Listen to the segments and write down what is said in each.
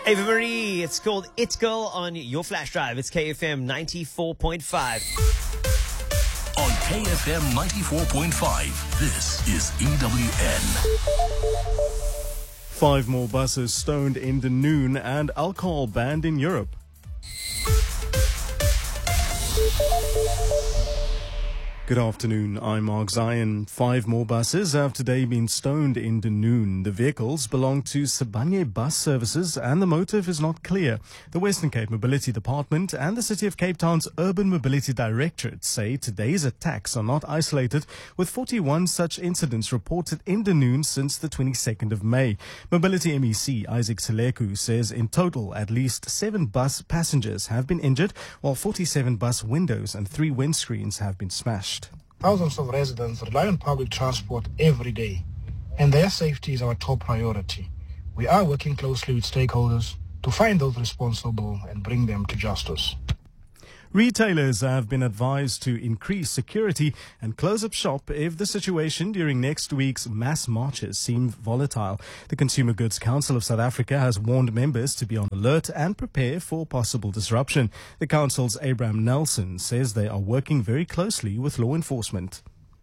Ava Marie, it's called It Girl on your flash drive. It's KFM 94.5. On KFM 94.5, this is EWN. 5 more buses stoned in Dunoon and alcohol banned in Europe. Good afternoon, I'm Mark Zion. 5 more buses have today been stoned in Dunoon. The vehicles belong to Sibanye Bus Services and the motive is not clear. The Western Cape Mobility Department and the City of Cape Town's Urban Mobility Directorate say today's attacks are not isolated, with 41 such incidents reported in Dunoon since the 22nd of May. Mobility MEC Isaac Seleku says in total at least 7 bus passengers have been injured, while 47 bus windows and 3 windscreens have been smashed. Thousands of residents rely on public transport every day, and their safety is our top priority. We are working closely with stakeholders to find those responsible and bring them to justice. Retailers have been advised to increase security and close up shop if the situation during next week's mass marches seems volatile. The Consumer Goods Council of South Africa has warned members to be on alert and prepare for possible disruption. The council's Abraham Nelson says they are working very closely with law enforcement.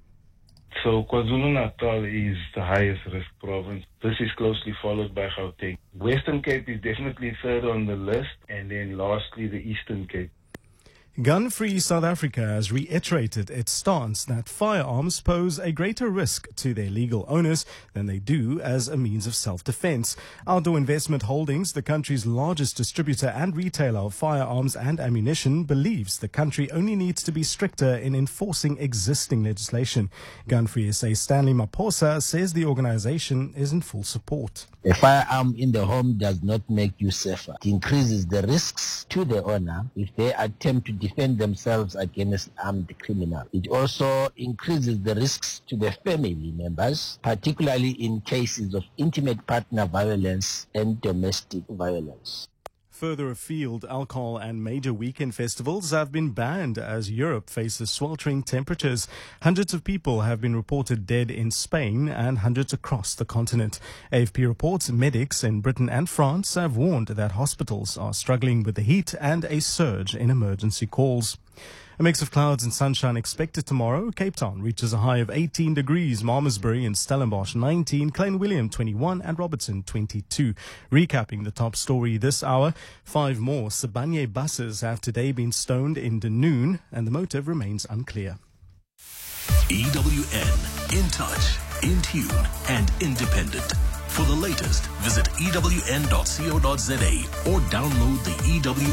So KwaZulu-Natal is the highest risk province. This is closely followed by Gauteng. Western Cape is definitely third on the list, and then lastly the Eastern Cape. Gun-Free South Africa has reiterated its stance that firearms pose a greater risk to their legal owners than they do as a means of self-defense. Outdoor Investment Holdings, the country's largest distributor and retailer of firearms and ammunition, believes the country only needs to be stricter in enforcing existing legislation. Gun-Free SA Stanley Maposa says the organization is in full support. A firearm in the home does not make you safer. It increases the risks to the owner if they attempt to defend themselves against armed criminals. It also increases the risks to the family members, particularly in cases of intimate partner violence and domestic violence. Further afield, alcohol and major weekend festivals have been banned as Europe faces sweltering temperatures. Hundreds of people have been reported dead in Spain and hundreds across the continent. AFP reports medics in Britain and France have warned that hospitals are struggling with the heat and a surge in emergency calls. A mix of clouds and sunshine expected tomorrow. Cape Town reaches a high of 18 degrees, Malmesbury and Stellenbosch 19, Klein Willem 21 and Robertson 22. Recapping the top story this hour, 5 more Sibanye buses have today been stoned in Dunoon and the motive remains unclear. EWN, in touch, in tune and independent. For the latest, visit ewn.co.za or download the EWN